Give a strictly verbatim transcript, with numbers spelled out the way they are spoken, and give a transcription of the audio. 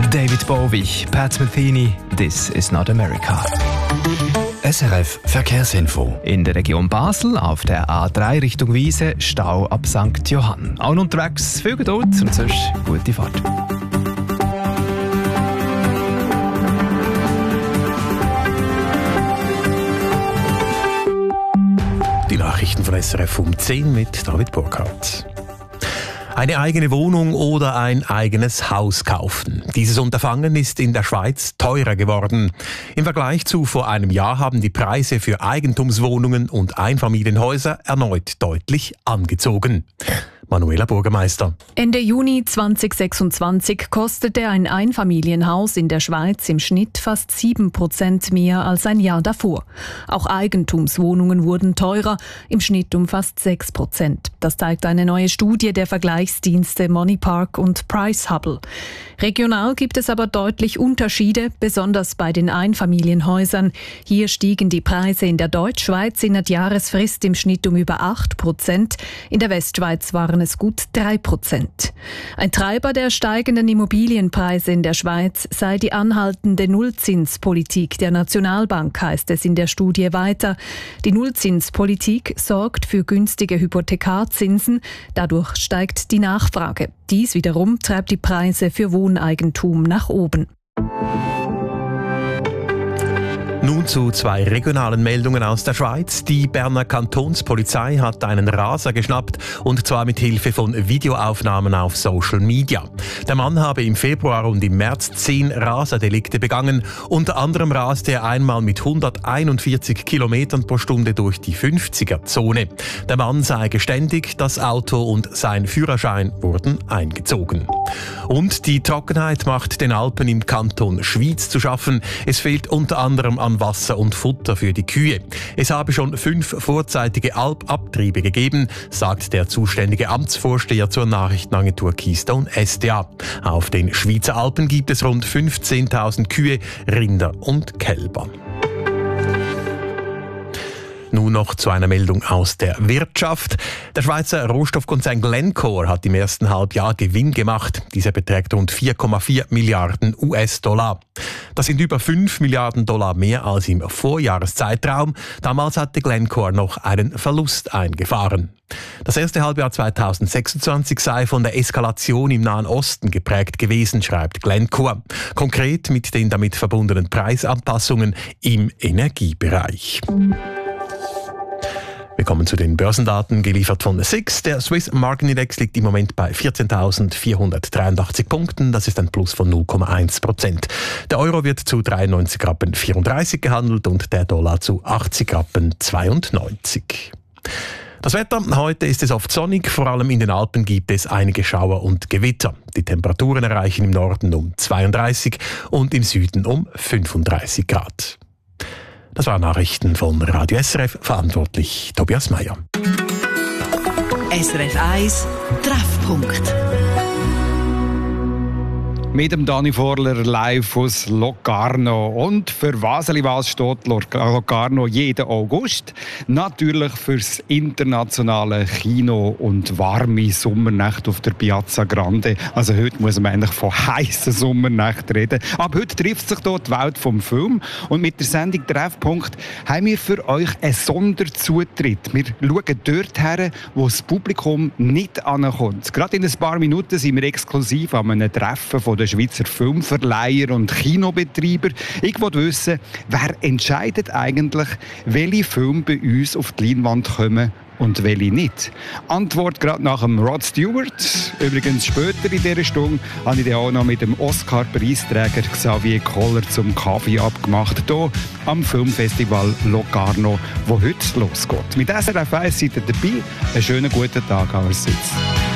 David Bowie, Pat Metheny, This is not America. S R F Verkehrsinfo. In der Region Basel auf der A drei Richtung Wiese Stau ab Sankt Johann. Auch unterwegs viel Geduld und sonst gute Fahrt. Die Nachrichten von S R F um zehn mit David Burkhardt. Eine eigene Wohnung oder ein eigenes Haus kaufen. Dieses Unterfangen ist in der Schweiz teurer geworden. Im Vergleich zu vor einem Jahr haben die Preise für Eigentumswohnungen und Einfamilienhäuser erneut deutlich angezogen. Manuela Bürgermeister. Ende Juni zweitausendsechsundzwanzig kostete ein Einfamilienhaus in der Schweiz im Schnitt fast sieben Prozent mehr als ein Jahr davor. Auch Eigentumswohnungen wurden teurer, im Schnitt um fast sechs Prozent. Das zeigt eine neue Studie der Vergleichsdienste Moneypark und Price-Hubble. Regional gibt es aber deutlich Unterschiede, besonders bei den Einfamilienhäusern. Hier stiegen die Preise in der Deutschschweiz in der Jahresfrist im Schnitt um über acht Prozent. In der Westschweiz waren es gut drei Prozent. Ein Treiber der steigenden Immobilienpreise in der Schweiz sei die anhaltende Nullzinspolitik der Nationalbank, heißt es in der Studie weiter. Die Nullzinspolitik sorgt für günstige Hypothekarzinsen, dadurch steigt die Nachfrage. Dies wiederum treibt die Preise für Wohneigentum nach oben. Nun zu zwei regionalen Meldungen aus der Schweiz. Die Berner Kantonspolizei hat einen Raser geschnappt, und zwar mit Hilfe von Videoaufnahmen auf Social Media. Der Mann habe im Februar und im März zehn Raserdelikte begangen. Unter anderem raste er einmal mit hunderteinundvierzig Kilometern pro Stunde durch die fünfziger-Zone. Der Mann sei geständig, das Auto und sein Führerschein wurden eingezogen. Und die Trockenheit macht den Alpen im Kanton Schwyz zu schaffen. Es fehlt unter anderem an Wasser und Futter für die Kühe. Es habe schon fünf vorzeitige Alpabtriebe gegeben, sagt der zuständige Amtsvorsteher zur Nachrichtenagentur Keystone S D A. Auf den Schweizer Alpen gibt es rund fünfzehntausend Kühe, Rinder und Kälber. Nun noch zu einer Meldung aus der Wirtschaft. Der Schweizer Rohstoffkonzern Glencore hat im ersten Halbjahr Gewinn gemacht. Dieser beträgt rund vier Komma vier Milliarden U S-Dollar. Das sind über fünf Milliarden Dollar mehr als im Vorjahreszeitraum. Damals hatte Glencore noch einen Verlust eingefahren. Das erste Halbjahr zweitausendsechsundzwanzig sei von der Eskalation im Nahen Osten geprägt gewesen, schreibt Glencore. Konkret mit den damit verbundenen Preisanpassungen im Energiebereich. Wir kommen zu den Börsendaten, geliefert von S I X. Der Swiss Market Index liegt im Moment bei vierzehntausendvierhundertdreiundachtzig Punkten. Das ist ein Plus von null Komma eins Prozent. Der Euro wird zu dreiundneunzig Rappen vierunddreißig gehandelt und der Dollar zu achtzig Rappen zweiundneunzig. Das Wetter, heute ist es oft sonnig, vor allem in den Alpen gibt es einige Schauer und Gewitter. Die Temperaturen erreichen im Norden um zweiunddreißig und im Süden um fünfunddreißig Grad. Das waren Nachrichten von Radio S R F, verantwortlich Tobias Meyer. S R F eins Treffpunkt. Mit dem Dani Vorler live aus Locarno. Und für was was steht Locarno jeden August? Natürlich fürs internationale Kino und warme Sommernächte auf der Piazza Grande. Also heute muss man eigentlich von heißen Sommernächten reden. Aber heute trifft sich dort die Welt vom Film. Und mit der Sendung Treffpunkt haben wir für euch einen Sonderzutritt. Wir schauen dort her, wo das Publikum nicht ankommt. Gerade in ein paar Minuten sind wir exklusiv an einem Treffen von der Schweizer Filmverleiher und Kinobetreiber. Ich wollte wissen, wer entscheidet eigentlich, welche Filme bei uns auf die Leinwand kommen und welche nicht? Antwort gerade nach dem Rod Stewart. Übrigens später in dieser Stunde habe ich dann auch noch mit dem Oscar-Preisträger Xavier Koller zum Kaffee abgemacht, hier am Filmfestival Locarno, wo heute losgeht. Mit S R F eins seid ihr dabei. Einen schönen guten Tag allerseits.